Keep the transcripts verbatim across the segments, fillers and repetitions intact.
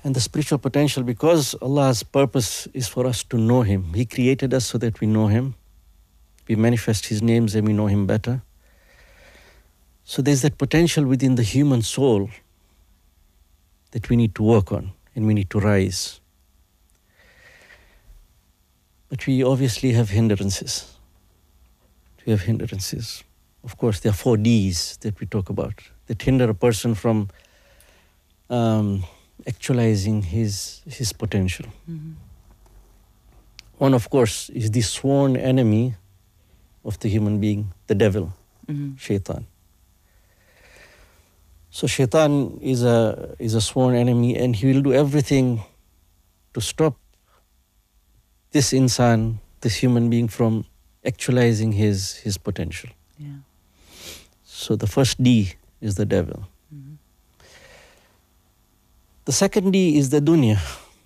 And the spiritual potential, because Allah's purpose is for us to know Him. He created us so that we know Him. We manifest His names and we know Him better. So there's that potential within the human soul that we need to work on and we need to rise. But we obviously have hindrances. We have hindrances. Of course, there are four D's that we talk about that hinder a person from um, actualizing his his potential. Mm-hmm. One, of course, is the sworn enemy of the human being, the devil, Mm-hmm. Shaitan. So Shaitan is a is a sworn enemy, and he will do everything to stop this insan, this human being, from actualizing his his potential. Yeah. So the first D is the devil. Mm-hmm. The second D is the dunya.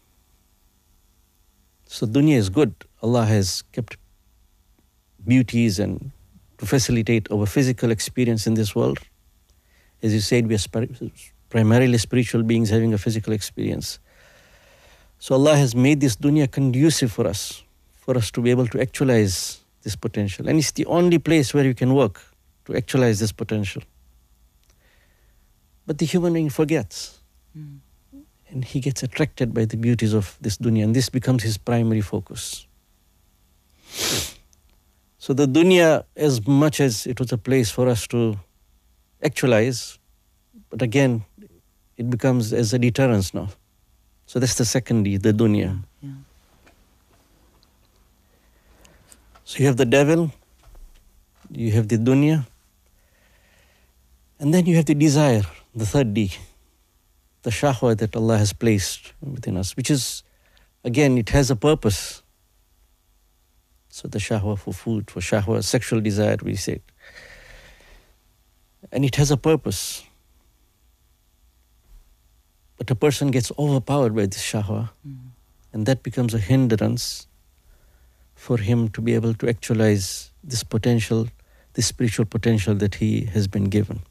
So dunya is good. Allah has kept beauties and to facilitate our physical experience in this world. As you said, we are spir- primarily spiritual beings having a physical experience. So Allah has made this dunya conducive for us, for us to be able to actualize this potential. And it's the only place where you can work to actualize this potential. But the human being forgets. Mm. And he gets attracted by the beauties of this dunya, and this becomes his primary focus. So the dunya, as much as it was a place for us to actualize, but again, it becomes as a deterrence now. So that's the second D, the dunya. Yeah. So you have the devil, you have the dunya, and then you have the desire, the third D, the shahwa that Allah has placed within us, which is, again, it has a purpose. So the shahwa for food, for shahwa, sexual desire, we said. And it has a purpose. But a person gets overpowered by this shahwa, Mm. and that becomes a hindrance for him to be able to actualize this potential, this spiritual potential that he has been given.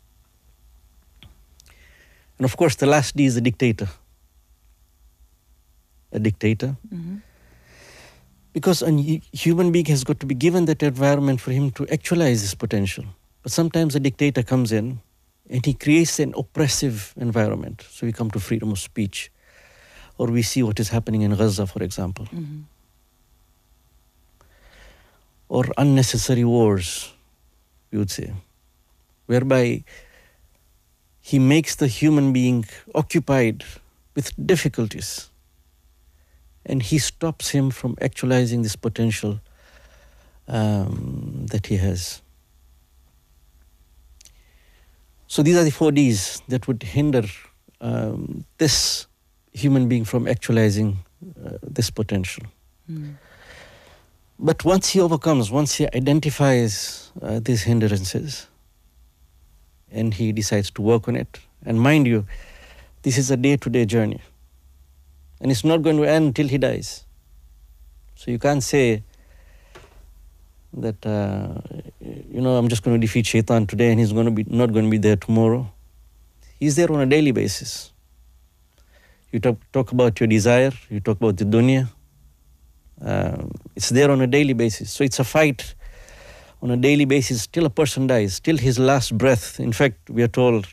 And of course, the last D is the dictator. A dictator. Mm-hmm. Because a hu- human being has got to be given that environment for him to actualize his potential. But sometimes a dictator comes in and he creates an oppressive environment. So we come to freedom of speech. Or we see what is happening in Gaza, for example. Mm-hmm. Or unnecessary wars, we would say, whereby he makes the human being occupied with difficulties, and he stops him from actualizing this potential um, that he has. So these are the four Ds that would hinder um, this human being from actualizing uh, this potential. Mm. But once he overcomes, once he identifies uh, these hindrances, and he decides to work on it, and mind you, this is a day-to-day journey, and it's not going to end until he dies. So you can't say that, uh, you know, I'm just going to defeat Shaitan today and he's going to be not going to be there tomorrow. He's there on a daily basis. You talk, talk about your desire, you talk about the dunya. Um, it's there on a daily basis. So it's a fight on a daily basis till a person dies, till his last breath. In fact, we are told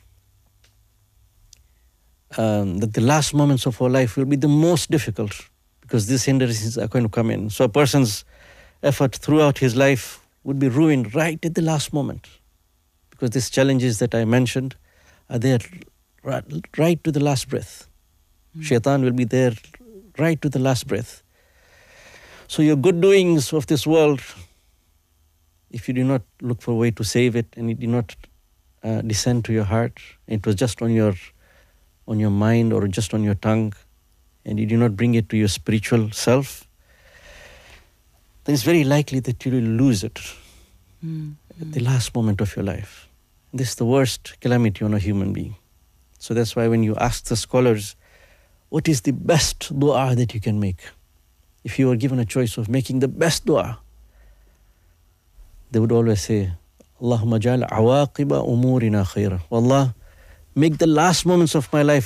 um, that the last moments of our life will be the most difficult because these hindrances are going to come in. So a person's effort throughout his life would be ruined right at the last moment because these challenges that I mentioned are there right, right to the last breath. Mm. Shaitan will be there right to the last breath. So your good doings of this world, if you do not look for a way to save it and it did not uh, descend to your heart, it was just on your on your mind or just on your tongue, and you do not bring it to your spiritual self, then it's very likely that you will lose it Mm. at the last moment of your life. This is the worst calamity on a human being. So that's why when you ask the scholars, what is the best dua that you can make? If you were given a choice of making the best dua, they would always say, Allahumma ja'al awaqiba umurina khaira. Allah, make the last moments of my life